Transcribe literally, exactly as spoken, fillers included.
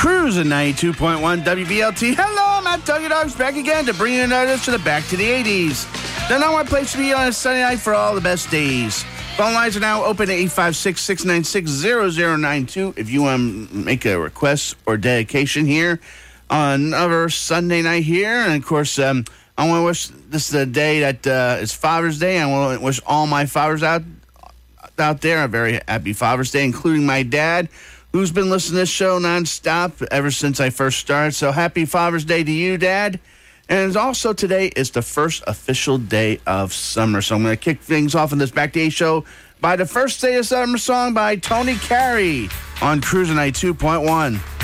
Cruising ninety-two point one W B L T. Hello, I'm Matt Duggy Dogs back again to bring you another to the Back to the eighties. The number one place to be on a Sunday night for all the best days. Phone lines are now open at eight five six, six nine six, zero zero nine two if you want to make a request or dedication here on another Sunday night here. And, of course, um, I want to wish this is the day that uh, is Father's Day. I want to wish all my fathers out, out there a very happy Father's Day, including my dad, who's been listening to this show nonstop ever since I first started. So happy Father's Day to you, Dad. And also today is the first official day of summer. So I'm going to kick things off in this Back Day show by the first day of summer song by Tony Carey on Cruising ninety-two point one.